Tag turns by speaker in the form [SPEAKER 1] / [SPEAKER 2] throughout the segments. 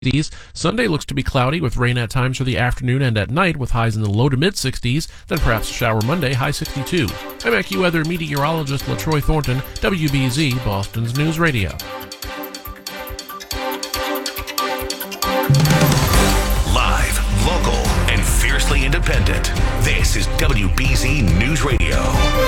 [SPEAKER 1] Sunday looks to be cloudy with rain at times for the afternoon and at night with highs in the low to mid 60s, then perhaps a shower Monday, high 62. I'm AccuWeather meteorologist LaTroy Thornton, WBZ, Boston's News Radio.
[SPEAKER 2] Live, local, and fiercely independent. This is WBZ News Radio.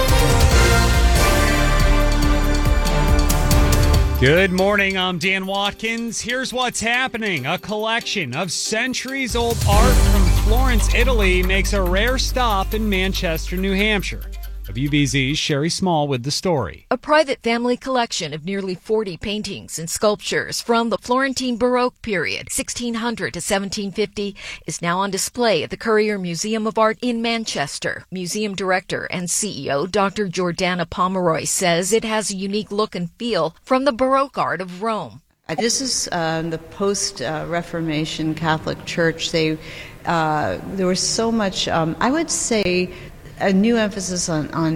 [SPEAKER 3] Good morning, I'm Dan Watkins. Here's what's happening. A collection of centuries-old art from Florence, Italy makes a rare stop in Manchester, New Hampshire. WBZ's Sherry Small with the story.
[SPEAKER 4] A private family collection of nearly 40 paintings and sculptures from the Florentine Baroque period, 1600 to 1750, is now on display at the Currier Museum of Art in Manchester. Museum director and CEO Dr. Jordana Pomeroy says it has a unique look and feel from the Baroque art of Rome.
[SPEAKER 5] This is the post-Reformation Catholic Church. There was so much, I would say, a new emphasis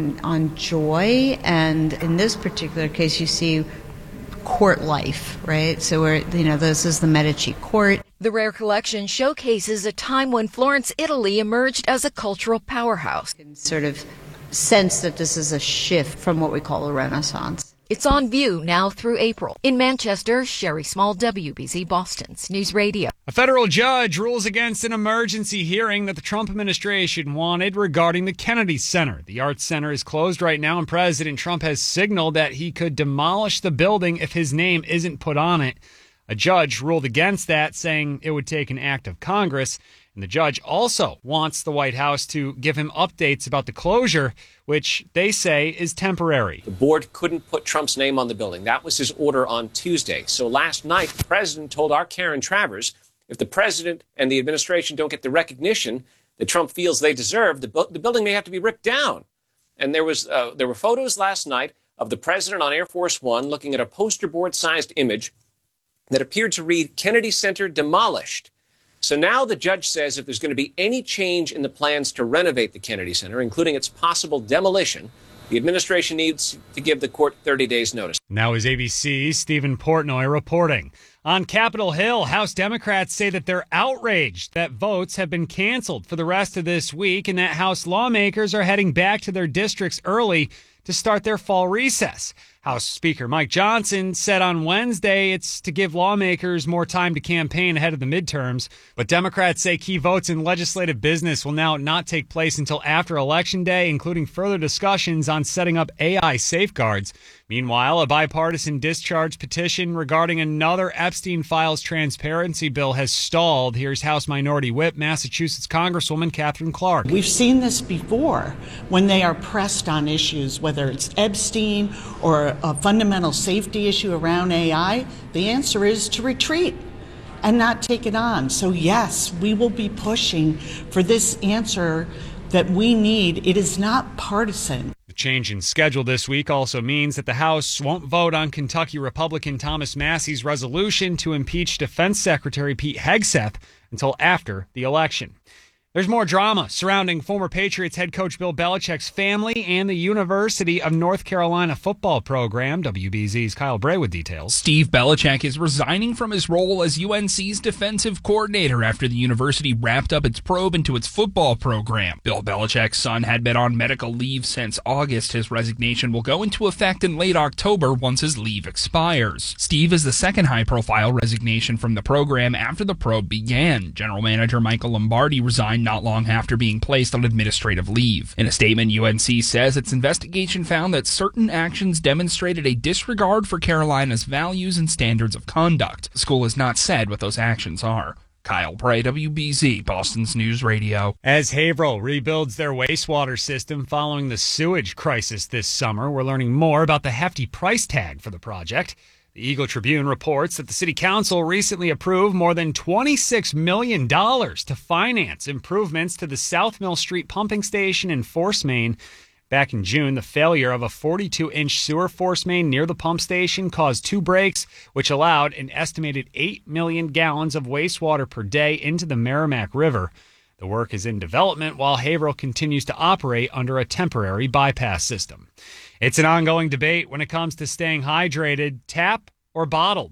[SPEAKER 5] on joy, and in this particular case, you see court life, right? So this is the Medici court.
[SPEAKER 4] The rare collection showcases a time when Florence, Italy emerged as a cultural powerhouse.
[SPEAKER 5] You can sort of sense that this is a shift from what we call the Renaissance.
[SPEAKER 4] It's on view now through April. In Manchester, Sherry Small, WBZ Boston's News Radio.
[SPEAKER 3] A federal judge rules against an emergency hearing that the Trump administration wanted regarding the Kennedy Center. The Arts Center is closed right now, and President Trump has signaled that he could demolish the building if his name isn't put on it. A judge ruled against that, saying it would take an act of Congress. And the judge also wants the White House to give him updates about the closure, which they say is temporary.
[SPEAKER 6] The board couldn't put Trump's name on the building. That was his order on Tuesday. So last night, the president told our Karen Travers, if the president and the administration don't get the recognition that Trump feels they deserve, the building may have to be ripped down. And there were photos last night of the president on Air Force One looking at a poster board-sized image that appeared to read Kennedy Center demolished. So now the judge says if there's going to be any change in the plans to renovate the Kennedy Center, including its possible demolition, the administration needs to give the court 30 days' notice.
[SPEAKER 3] Now is ABC's Stephen Portnoy reporting. On Capitol Hill, House Democrats say that they're outraged that votes have been canceled for the rest of this week and that House lawmakers are heading back to their districts early to start their fall recess. House Speaker Mike Johnson said on Wednesday it's to give lawmakers more time to campaign ahead of the midterms. But Democrats say key votes in legislative business will now not take place until after Election Day, including further discussions on setting up AI safeguards. Meanwhile, a bipartisan discharge petition regarding another Epstein Files transparency bill has stalled. Here's House Minority Whip, Massachusetts Congresswoman Catherine Clark.
[SPEAKER 7] We've seen this before when they are pressed on issues, whether it's Epstein or a fundamental safety issue around AI, the answer is to retreat and not take it on. So yes, we will be pushing for this answer that we need. It is not partisan.
[SPEAKER 3] The change in schedule this week also means that the House won't vote on Kentucky Republican Thomas Massey's resolution to impeach Defense Secretary Pete Hegseth until after the election. There's more drama surrounding former Patriots head coach Bill Belichick's family and the University of North Carolina football program. WBZ's Kyle Bray with details.
[SPEAKER 8] Steve Belichick is resigning from his role as UNC's defensive coordinator after the university wrapped up its probe into its football program. Bill Belichick's son had been on medical leave since August. His resignation will go into effect in late October once his leave expires. Steve is the second high-profile resignation from the program after the probe began. General manager Michael Lombardi resigned not long after being placed on administrative leave. In a statement, UNC says its investigation found that certain actions demonstrated a disregard for Carolina's values and standards of conduct. The school has not said what those actions are. Kyle Bray, WBZ, Boston's News Radio.
[SPEAKER 3] As Haverhill rebuilds their wastewater system following the sewage crisis this summer, we're learning more about the hefty price tag for the project. The Eagle Tribune reports that the City Council recently approved more than $26 million to finance improvements to the South Mill Street pumping station in Force Main. Back in June, the failure of a 42-inch sewer force main near the pump station caused two breaks, which allowed an estimated 8 million gallons of wastewater per day into the Merrimack River. The work is in development while Haverhill continues to operate under a temporary bypass system. It's an ongoing debate when it comes to staying hydrated, tap or bottled.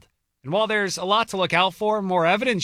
[SPEAKER 3] And while there's a lot to look out for, more evidence